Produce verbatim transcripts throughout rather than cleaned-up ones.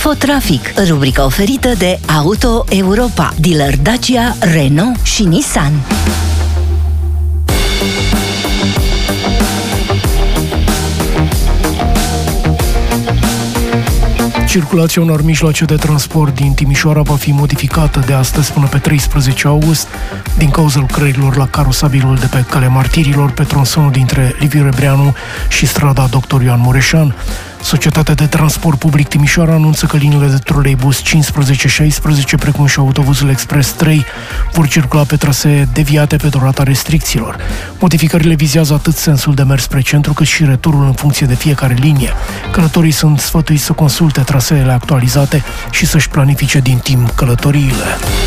Infotrafic, rubrica oferită de Auto Europa, dealer Dacia, Renault și Nissan. Circulația unor mijloace de transport din Timișoara va fi modificată de astăzi până pe treisprezece august din cauza lucrărilor la carosabilul de pe Calea Martirilor pe tronsonul dintre Liviu Rebreanu și strada Doctor Ioan Mureșan. Societatea de Transport Public Timișoara anunță că liniile de troleibus cincisprezece șaisprezece, precum și autobuzul Express trei, vor circula pe trasee deviate pe durata restricțiilor. Modificările vizează atât sensul de mers spre centru, cât și returul în funcție de fiecare linie. Călătorii sunt sfătuiți să consulte traseele actualizate și să-și planifice din timp călătoriile.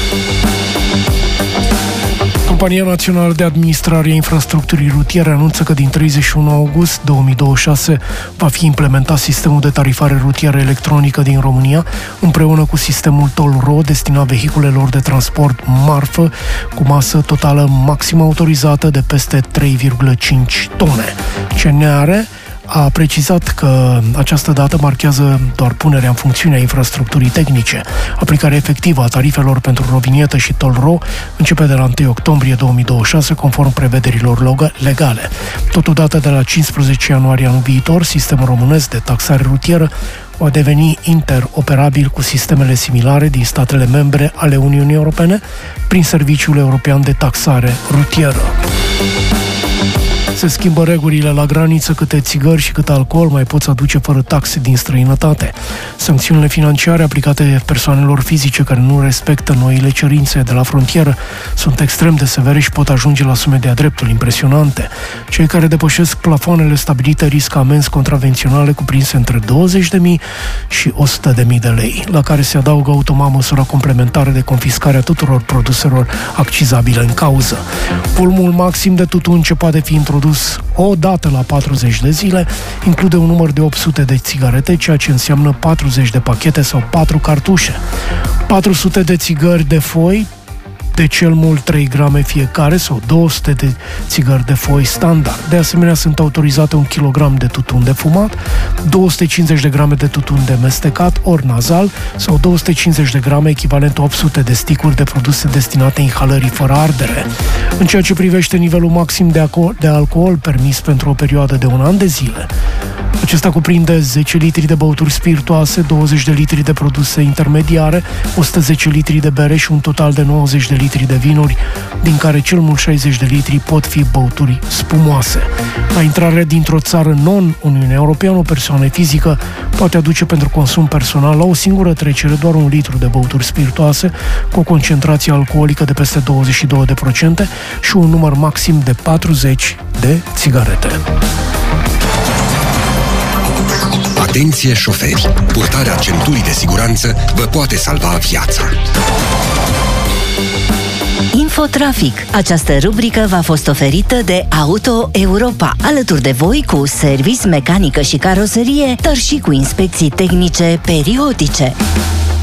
Compania Națională de Administrare a Infrastructurii Rutiere anunță că din treizeci și unu august două mii douăzeci și șase va fi implementat sistemul de tarifare rutieră electronică din România, împreună cu sistemul Toll-Ro destinat vehiculelor de transport marfă cu masă totală maximă autorizată de peste trei virgulă cinci tone. C N R a precizat că această dată marchează doar punerea în funcțiune a infrastructurii tehnice. Aplicarea efectivă a tarifelor pentru rovinietă și Toll-Ro începe de la întâi octombrie două mii douăzeci și șase, conform prevederilor legale. Totodată, de la cincisprezece ianuarie anul viitor, sistemul românesc de taxare rutieră va deveni interoperabil cu sistemele similare din statele membre ale Uniunii Europene prin Serviciul European de Taxare Rutieră. Se schimbă regulile la graniță, câte țigări și cât alcool mai poți aduce fără taxe din străinătate. Sancțiunile financiare aplicate persoanelor fizice care nu respectă noile cerințe de la frontieră sunt extrem de severe și pot ajunge la sume de-a dreptul impresionante. Cei care depășesc plafoanele stabilite riscă amenzi contravenționale cuprinse între douăzeci de mii și o sută de mii de lei, la care se adaugă automat măsura complementară de confiscare a tuturor produselor accizabile în cauză. Volumul maxim de tutun ce poate fi introdus o dată la patruzeci de zile include un număr de opt sute de țigarete, ceea ce înseamnă patruzeci de pachete sau patru cartușe. patru sute de țigări de foi de cel mult trei grame fiecare sau două sute de țigări de foi standard. De asemenea, sunt autorizate un kilogram de tutun de fumat, două sute cincizeci de grame de tutun de mestecat ori nazal sau două sute cincizeci de grame, echivalent opt sute de sticuri de produse destinate inhalării fără ardere. În ceea ce privește nivelul maxim de alcool, de alcool permis pentru o perioadă de un an de zile, acesta cuprinde zece litri de băuturi spiritoase, douăzeci de litri de produse intermediare, o sută zece litri de bere și un total de nouăzeci de litri de vinuri, din care cel mult șaizeci de litri pot fi băuturi spumoase. La intrare dintr-o țară non-Uniune Europeană, o persoană fizică poate aduce pentru consum personal la o singură trecere doar un litru de băuturi spiritoase cu o concentrație alcoolică de peste douăzeci și doi la sută și un număr maxim de patruzeci de țigarete. Atenție șoferi! Purtarea centurii de siguranță vă poate salva viața. Infotrafic. Această rubrică v-a fost oferită de Auto Europa, alături de voi cu service, mecanică și caroserie, dar și cu inspecții tehnice periodice.